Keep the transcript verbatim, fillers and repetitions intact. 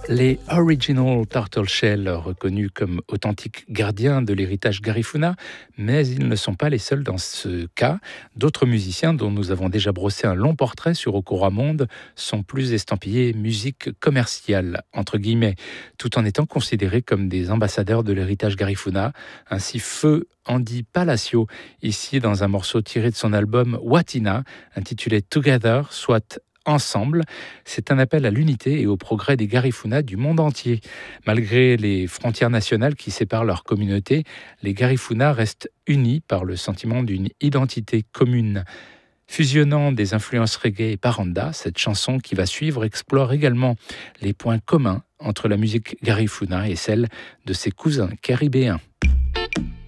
Les Original Turtle Shell, reconnus comme authentiques gardiens de l'héritage Garifuna, mais ils ne sont pas les seuls dans ce cas. D'autres musiciens dont nous avons déjà brossé un long portrait sur Okura Monde sont plus estampillés musique commerciale, entre guillemets, tout en étant considérés comme des ambassadeurs de l'héritage Garifuna. Ainsi, Feu Andy Palacio, ici dans un morceau tiré de son album Watina, intitulé Together, soit Ensemble. C'est un appel à l'unité et au progrès des Garifuna du monde entier. Malgré les frontières nationales qui séparent leurs communautés, les Garifuna restent unis par le sentiment d'une identité commune. Fusionnant des influences reggae et paranda, cette chanson qui va suivre explore également les points communs entre la musique Garifuna et celle de ses cousins caribéens.